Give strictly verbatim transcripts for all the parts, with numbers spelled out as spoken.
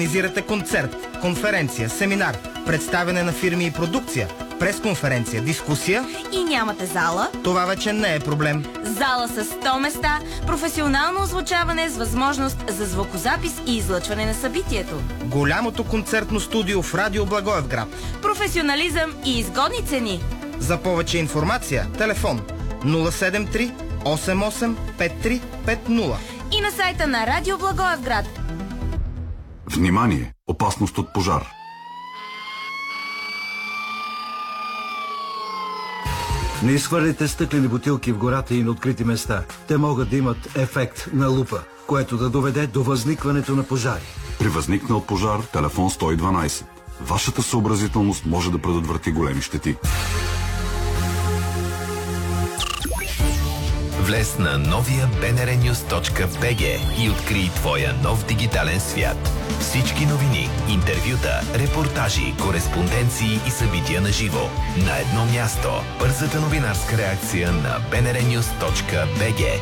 Организирате концерт, конференция, семинар, представяне на фирми и продукция, пресконференция, дискусия и нямате зала? Това вече не е проблем. Зала с сто места, професионално озвучаване с възможност за звукозапис и излъчване на събитието. Голямото концертно студио в Радио Благоевград. Професионализъм и изгодни цени. За повече информация, телефон нула седем три осем осем пет три пет нула и на сайта на Радио Благоевград. Внимание! Опасност от пожар. Не изхвърляйте стъклени бутилки в гората и на открити места. Те могат да имат ефект на лупа, което да доведе до възникването на пожари. При възникнал пожар, телефон сто и дванайсет. Вашата съобразителност може да предотврати големи щети. Влез на новия би ен ар нюз точка би джи и открий твоя нов дигитален свят. Всички новини, интервюта, репортажи, кореспонденции и събития на живо. На едно място. Бързата новинарска реакция на би ен ар нюз точка би джи.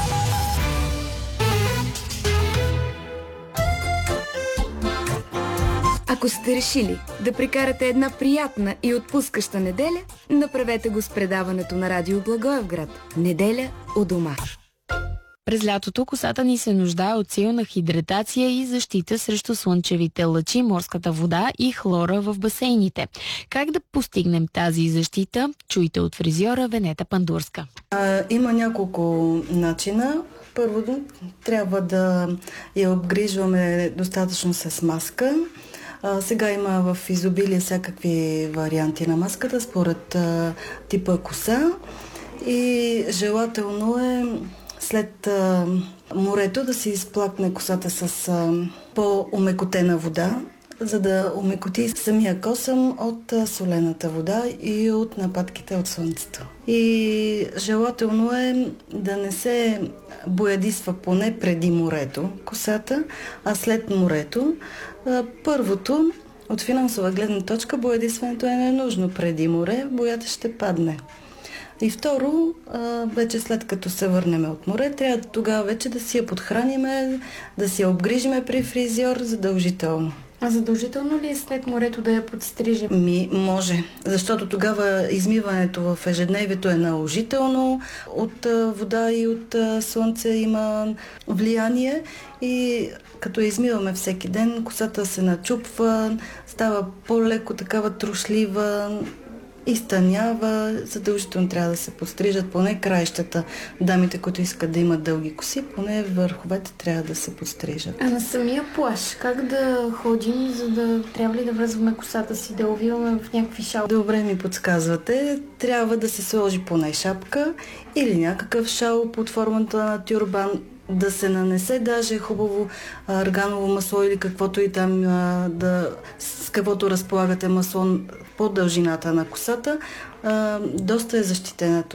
Ако сте решили да прекарате една приятна и отпускаща неделя, направете го с предаването на Радио Благоевград. Неделя у дома. През лятото косата ни се нуждае от силна хидратация и защита срещу слънчевите лъчи, морската вода и хлора в басейните. Как да постигнем тази защита? Чуйте от фризьора Венета Пандурска. А, има няколко начина. Първо, трябва да я обгрижваме достатъчно с маска. А, сега има в изобилие всякакви варианти на маската, според а, типа коса. И желателно е след а, морето да се изплакне косата с а, по-омекотена вода, за да омекоти самия косъм от а, солената вода и от нападките от слънцето. И желателно е да не се боядисва поне преди морето косата, а след морето. А, първото, от финансова гледна точка, боядисването е ненужно преди море, боята ще падне. И второ, вече след като се върнем от море, трябва тогава вече да си я подхраниме, да си я обгрижиме при фризьор задължително. А задължително ли е след морето да я подстрижем? Ми, може, защото тогава измиването в ежедневието е наложително, от вода и от слънце има влияние и като я измиваме всеки ден, косата се начупва, става по-леко такава трушлива, изтънява, задължително трябва да се подстрижат поне краищата. Дамите, които искат да имат дълги коси, поне върховете трябва да се подстрижат. А на самия плаж, как да ходим, за да трябва ли да връзваме косата си, да увиваме в някакви шал? Добре ми подсказвате. Трябва да се сложи поне шапка или някакъв шал под формата на тюрбан, да се нанесе даже хубаво арганово масло или каквото и там а, да, с каквото разполагате масло по дължината на косата. А, доста е защитена